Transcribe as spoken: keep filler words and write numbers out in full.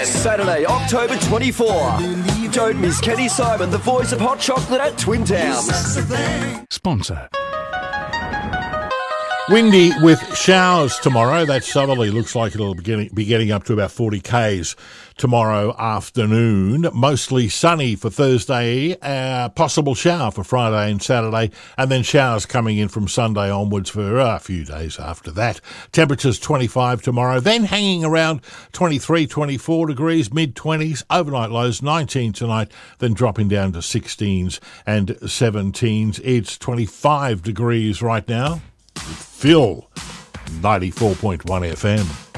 Saturday, October twenty-fourth. Don't miss Kenny Simon, the voice of hot chocolate at Twin Towns. Sponsor. Windy with showers tomorrow. That southerly looks like it'll be getting, be getting up to about forty kays tomorrow afternoon. Mostly sunny for Thursday, uh, possible shower for Friday and Saturday, and then showers coming in from Sunday onwards for uh, a few days after that. Temperatures twenty-five tomorrow, then hanging around twenty-three, twenty-four degrees, mid-twenties, overnight lows nineteen tonight, then dropping down to sixteens and seventeens. It's twenty-five degrees right now. Phil, ninety-four point one F M.